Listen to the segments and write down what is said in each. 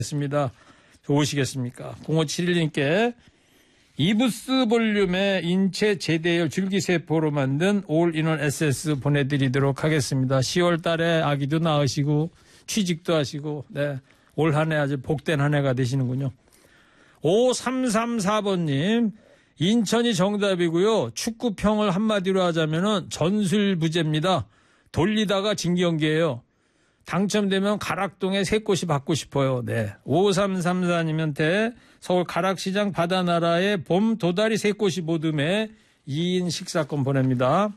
습니다. 좋으시겠습니까? 0571님께 이부스 볼륨의 인체 제대열 줄기세포로 만든 올인원 SS 보내드리도록 하겠습니다. 10월 달에 아기도 낳으시고 취직도 하시고 올 한 해 아주 복된 한 해가 되시는군요. 5334번님 인천이 정답이고요. 축구평을 한마디로 하자면은 전술부재입니다. 돌리다가 진경기예요. 당첨되면 가락동에 세 꽃이 받고 싶어요. 5334님한테 서울 가락시장 바다나라의 봄 도다리 세 꽃이 모듬에 2인 식사권 보냅니다.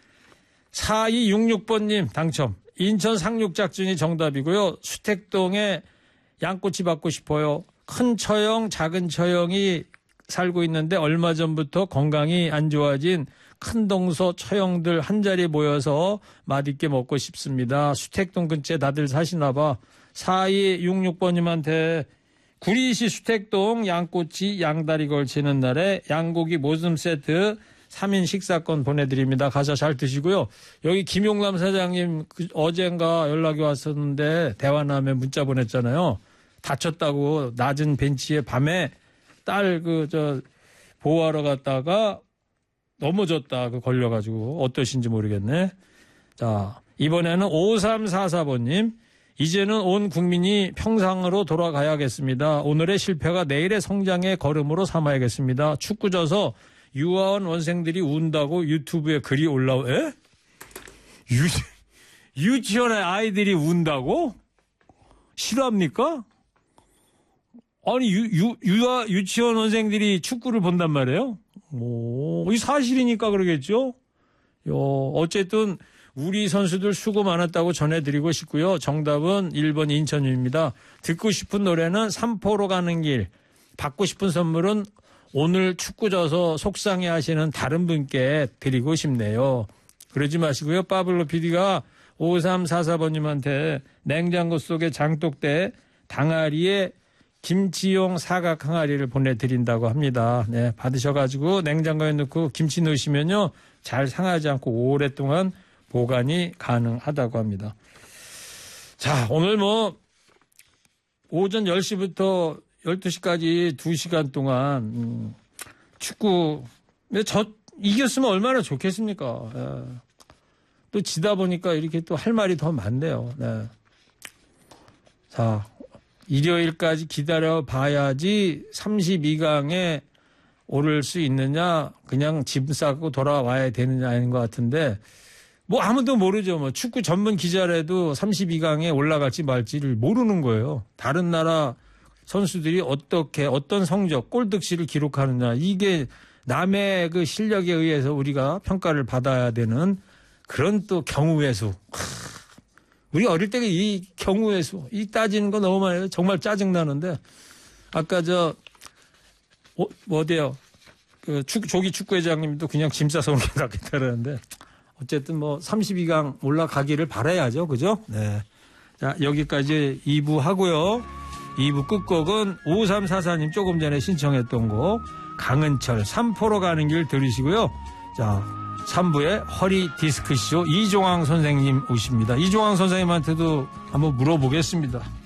4266번님 당첨. 인천 상륙작전이 정답이고요. 수택동에 양꼬치 받고 싶어요. 큰 처형, 작은 처형이 살고 있는데 얼마 전부터 건강이 안 좋아진 큰 동서 처형들 한자리에 모여서 맛있게 먹고 싶습니다. 수택동 근처에 다들 사시나 봐. 4266번님한테 구리시 수택동 양꼬치 양다리 걸치는 날에 양고기 모듬 세트 3인 식사권 보내드립니다. 가서 잘 드시고요. 여기 김용남 사장님 어젠가 연락이 왔었는데 대화남에 문자 보냈잖아요. 다쳤다고 낮은 벤치에 밤에 딸 보호하러 갔다가 넘어졌다 걸려가지고 어떠신지 모르겠네. 자, 이번에는 5344번님. 이제는 온 국민이 평상으로 돌아가야겠습니다. 오늘의 실패가 내일의 성장의 걸음으로 삼아야겠습니다. 축구 져서 유아원 원생들이 운다고 유튜브에 글이 에? 유치원의 아이들이 운다고? 싫어합니까? 아니 유치원 원생들이 축구를 본단 말이에요? 이 사실이니까 그러겠죠? 어쨌든 우리 선수들 수고 많았다고 전해드리고 싶고요. 정답은 1번 인천입니다. 듣고 싶은 노래는 삼포로 가는 길. 받고 싶은 선물은 오늘 축구 져서 속상해 하시는 다른 분께 드리고 싶네요. 그러지 마시고요. 빠블로 PD가 5344번님한테 냉장고 속에 장독대 당아리에 김치용 사각 항아리를 보내드린다고 합니다. 네, 받으셔가지고 냉장고에 넣고 김치 넣으시면요. 잘 상하지 않고 오랫동안 보관이 가능하다고 합니다. 자, 오늘 오전 10시부터 12시까지 2시간 동안 축구 이겼으면 얼마나 좋겠습니까? 또 지다 보니까 이렇게 또 할 말이 더 많네요. 네. 자, 일요일까지 기다려 봐야지 32강에 오를 수 있느냐, 그냥 짐 싸고 돌아와야 되느냐인 것 같은데, 아무도 모르죠. 축구 전문 기자라도 32강에 올라갈지 말지를 모르는 거예요. 다른 나라 선수들이 어떤 성적, 골득실을 기록하느냐, 이게 남의 그 실력에 의해서 우리가 평가를 받아야 되는 그런 또 경우의 수. 우리 어릴 때 이 경우의 수, 따지는 거 너무 많이 해요. 정말 짜증나는데, 아까 어디요? 조기 축구회장님도 그냥 짐 싸서 온 게 낫겠다 그러는데, 어쨌든 32강 올라가기를 바라야죠. 그죠? 네. 자, 여기까지 2부 하고요. 2부 끝곡은 5344님 조금 전에 신청했던 곡, 강은철, 삼포로 가는 길 들으시고요. 자, 3부의 허리 디스크쇼 이종황 선생님 오십니다. 이종황 선생님한테도 한번 물어보겠습니다.